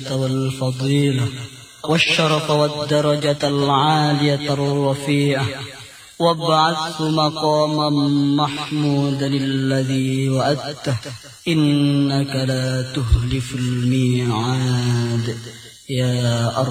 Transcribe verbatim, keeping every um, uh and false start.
المنزلة والفضيلة والشرف والدرجة العالية الرفيعة، وابعث مقاما محمودا الذي وعدته، إنك لا تخلف الميعاد يا